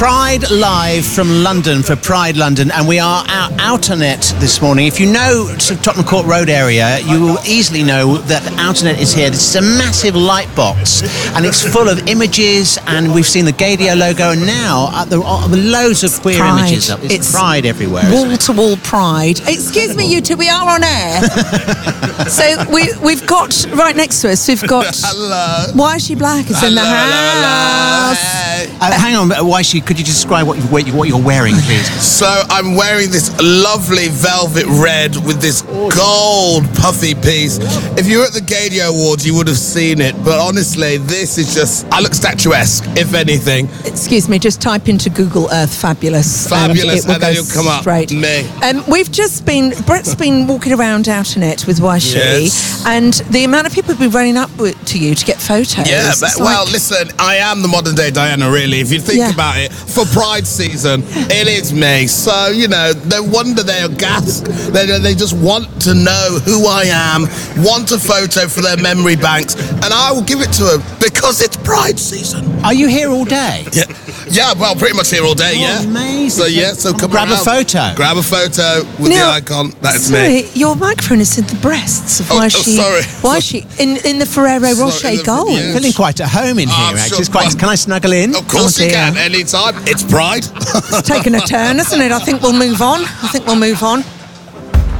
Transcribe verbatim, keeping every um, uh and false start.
Pride live from London for Pride London, and we are out, Outernet this morning. If you know sort of Tottenham Court Road area, you will easily know that Outernet is here. This is a massive light box, and it's full of images, and we've seen the Gadio logo, and now uh, there are loads of queer Pride. images up. It's, It's Pride everywhere. Wall-to-wall Pride. Excuse me, you two, we are on air. So we, we've got, right next to us, we've got... Hello. Why is she black? It's in the Hello, hello, house. hello. Uh, hang on, why she? Could you describe what, you, what you- what you're wearing, please? So I'm wearing this lovely velvet red with this gold puffy piece. If you were at the Gadio Awards, you would have seen it. But honestly, this is just, I look statuesque, if anything. Excuse me, just type into Google Earth fabulous. Fabulous, and, it will and then go you'll come up. straight. Me. Um, we've just been, Brett's been walking around Outernet with Waishi, Yes. and the amount of people have been running up with, to you to get photos. Yeah, it's but, like- well, listen, I am the modern day Diana, really. If you think Yeah. about it, for Pride season, it is me. So, you know, no wonder they are gassed. They, they just want to know who I am, want a photo for their memory banks, and I will give it to them because it's Pride season. Are you here all day? Yeah, yeah. Well, pretty much here all day. Oh, yeah, amazing. So yeah, so come Grab a around. photo. Grab a photo with Now, the icon. That's sorry, me. your microphone is in the breasts of Oh, why oh, she. sorry. Why she in in the Ferrero Sorry, Rocher in the- gold? yeah. Feeling quite at home in Oh, here, I'm actually. sure- It's quite, well, can I snuggle in? Of course Oh, you dear. can. Anytime. It's Pride. It's taken a turn, hasn't it? I think we'll move on. I think we'll move on.